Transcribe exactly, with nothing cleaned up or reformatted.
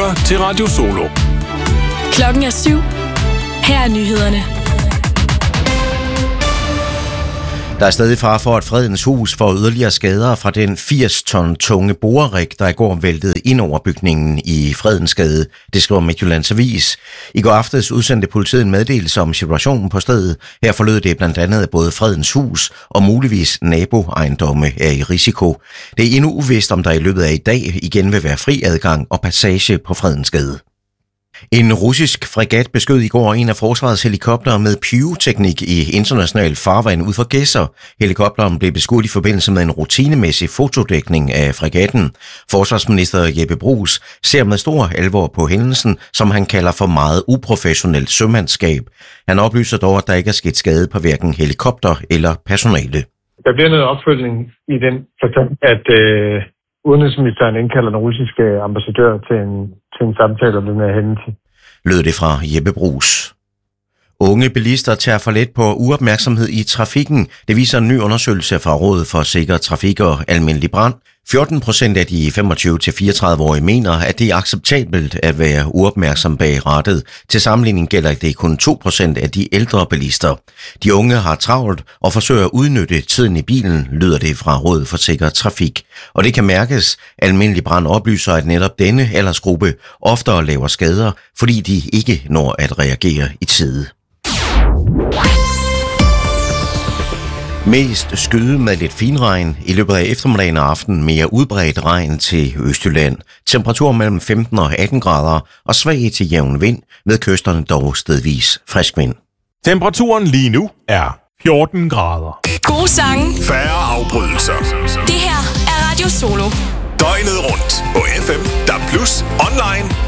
lytter til Radio Solo. Klokken er syv. Her er nyhederne. Der er stadig fare for, at Fredens Hus får yderligere skader fra den firs ton tunge borerig, der i går væltede ind over bygningen i Fredensgade. Det skriver Midtjyllands Avis. I går aftes udsendte politiet en meddelelse om situationen på stedet. Her forlød det blandt andet, at både Fredens Hus og muligvis naboejendomme er i risiko. Det er endnu uvist, om der i løbet af i dag igen vil være fri adgang og passage på Fredensgade. En russisk fregat beskød i går en af forsvarets helikoptere med pyroteknik i international farvand ud for Gedser. Helikopteren blev beskudt i forbindelse med en rutinemæssig fotodækning af fregatten. Forsvarsminister Jeppe Bruus ser med stor alvor på hændelsen, som han kalder for meget uprofessionelt sømandskab. Han oplyser dog, at der ikke er sket skade på hverken helikopter eller personale. Der bliver noget opfølgning i den forstand, at øh, udenrigsministeren indkalder den russiske ambassadør til en til en samtale om den her hændelse. Lød det fra Jeppe Bruus. Unge bilister tager for let på uopmærksomhed i trafikken. Det viser en ny undersøgelse fra Rådet for Sikker Trafik og Almindelig Brand. fjorten procent af de femogtyve til fireogtredive-årige mener, at det er acceptabelt at være uopmærksom bag rattet. Til sammenligning gælder det kun to procent af de ældre bilister. De unge har travlt og forsøger at udnytte tiden i bilen, lyder det fra Rådet for Sikker Trafik. Og det kan mærkes. Almindelig Brand oplyser, at netop denne aldersgruppe oftere laver skader, fordi de ikke når at reagere i tide. Mest skyde med lidt finregn. I løbet af eftermiddagen og aften mere udbredt regn til Østjylland. Temperatur mellem femten og atten grader og svag til jævn vind, ved kysterne dog stedvis frisk vind. Temperaturen lige nu er fjorten grader. Gode sange. Færre afbrydelser. Det her er Radio Solo. Døgnet rundt på F M, D A B plus, online